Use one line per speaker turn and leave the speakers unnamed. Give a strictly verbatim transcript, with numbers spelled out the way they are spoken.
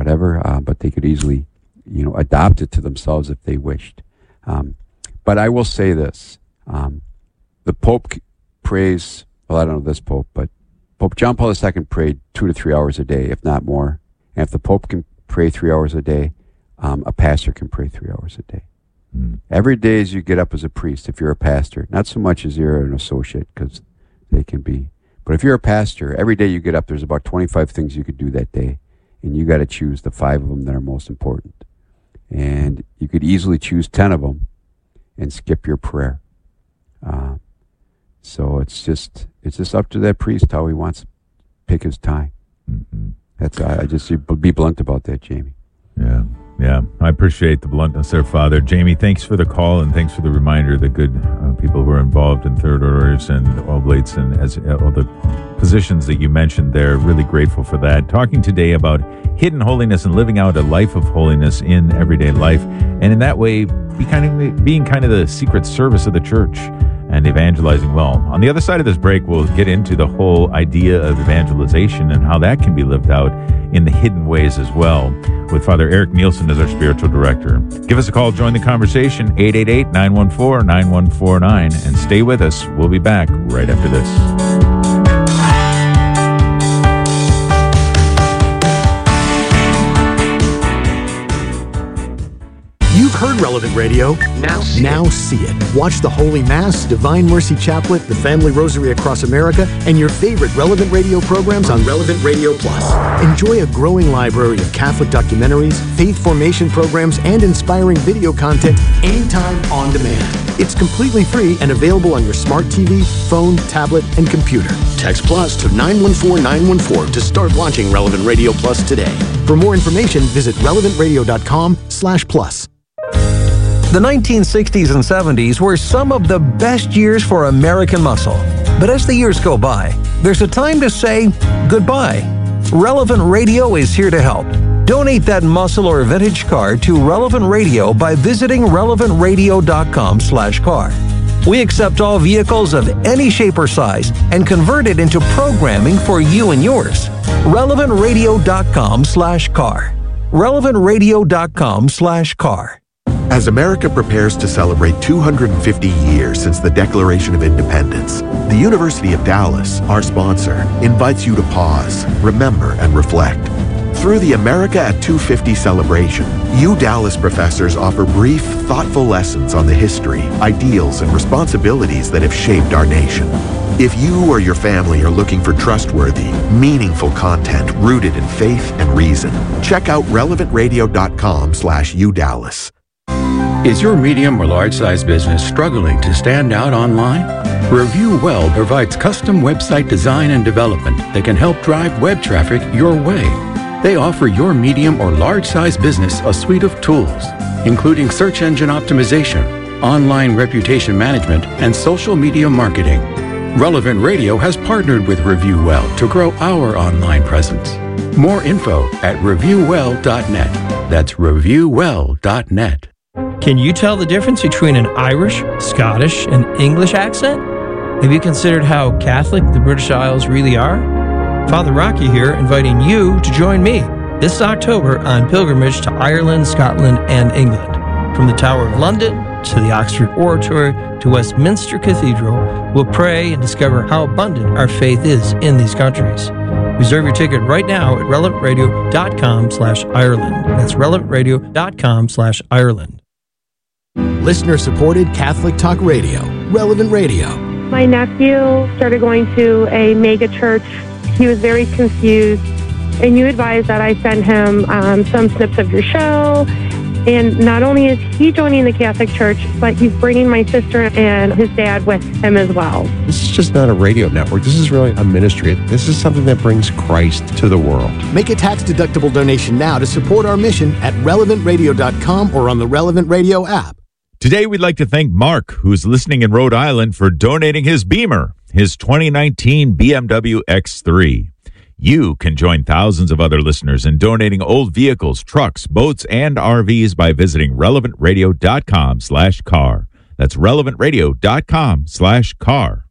whatever, uh, but they could easily, you know, adopt it to themselves if they wished. Um, but I will say this. Um, the Pope prays, well, I don't know this Pope, but Pope John Paul the Second prayed two to three hours a day, if not more. And if the Pope can pray three hours a day, um, a pastor can pray three hours a day. Mm. Every day as you get up as a priest, if you're a pastor, not so much as you're an associate, because they can be, but if you're a pastor, every day you get up, there's about twenty-five things you could do that day, and you got to choose the five of them that are most important. And you could easily choose ten of them and skip your prayer. Uh, so it's just it's just up to that priest how he wants to pick his time. Mm-hmm. That's I, I just be blunt about that, Jamie.
Yeah, yeah. I appreciate the bluntness there, Father. Jamie, thanks for the call and thanks for the reminder. The good uh, people who are involved in third orders and oblates and as uh, all the positions that you mentioned there. Really grateful for that. Talking today about hidden holiness and living out a life of holiness in everyday life, and in that way, be kind of being kind of the secret service of the church and evangelizing well. On the other side of this break, we'll get into the whole idea of evangelization and how that can be lived out in the hidden ways as well, with Father Eric Nielsen as our spiritual director. Give us a call, join the conversation, eight eight eight, nine one four, nine one four nine, and stay with us. We'll be back right after this.
Heard Relevant Radio. Now see, now it. see it. Watch the Holy Mass, Divine Mercy Chaplet, the Family Rosary Across America, and your favorite Relevant Radio programs on Relevant Radio Plus. Enjoy a growing library of Catholic documentaries, faith formation programs, and inspiring video content anytime on demand. It's completely free and available on your smart T V, phone, tablet, and computer. Text Plus to nine one four nine one four to start launching Relevant Radio Plus today. For more information, visit relevant radio dot com slash plus.
The nineteen sixties and seventies were some of the best years for American muscle. But as the years go by, there's a time to say goodbye. Relevant Radio is here to help. Donate that muscle or vintage car to Relevant Radio by visiting relevant radio dot com slash car. We accept all vehicles of any shape or size and convert it into programming for you and yours. relevant radio dot com slash car. relevant radio dot com slash car.
As America prepares to celebrate two hundred fifty years since the Declaration of Independence, the University of Dallas, our sponsor, invites you to pause, remember, and reflect. Through the America at two fifty celebration, U Dallas professors offer brief, thoughtful lessons on the history, ideals, and responsibilities that have shaped our nation. If you or your family are looking for trustworthy, meaningful content rooted in faith and reason, check out relevant radio dot com slash U Dallas.
Is your medium or large size business struggling to stand out online? Review Well provides custom website design and development that can help drive web traffic your way. They offer your medium or large size business a suite of tools, including search engine optimization, online reputation management, and social media marketing. Relevant Radio has partnered with Review Well to grow our online presence. More info at review well dot net. That's review well dot net.
Can you tell the difference between an Irish, Scottish, and English accent? Have you considered how Catholic the British Isles really are? Father Rocky here, inviting you to join me this October on pilgrimage to Ireland, Scotland, and England. From the Tower of London to the Oxford Oratory to Westminster Cathedral, we'll pray and discover how abundant our faith is in these countries. Reserve your ticket right now at relevant radio dot com slash Ireland. That's relevant radio dot com slash Ireland.
Listener-supported Catholic Talk Radio, Relevant Radio.
My nephew started going to a mega church. He was very confused, and you advised that I send him um, some snips of your show. And not only is he joining the Catholic Church, but he's bringing my sister and his dad with him as well.
This is just not a radio network. This is really a ministry. This is something that brings Christ to the world.
Make a tax-deductible donation now to support our mission at relevant radio dot com or on the Relevant Radio app.
Today, we'd like to thank Mark, who's listening in Rhode Island, for donating his Beamer, his twenty nineteen B M W X three. You can join thousands of other listeners in donating old vehicles, trucks, boats, and R Vs by visiting relevant radio dot com slash car. That's relevant radio dot com slash car.